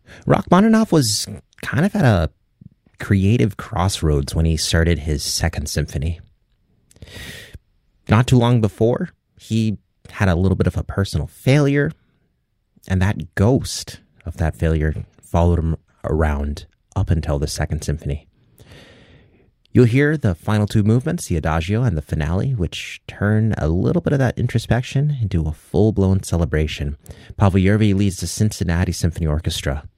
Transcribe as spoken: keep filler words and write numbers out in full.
Rachmaninoff was kind of at a creative crossroads when he started his Second Symphony. Not too long before, he had a little bit of a personal failure, and that ghost of that failure followed him around up until the Second Symphony. You'll hear the final two movements, the Adagio and the finale, which turn a little bit of that introspection into a full-blown celebration. Pavel Yerby leads the Cincinnati Symphony Orchestra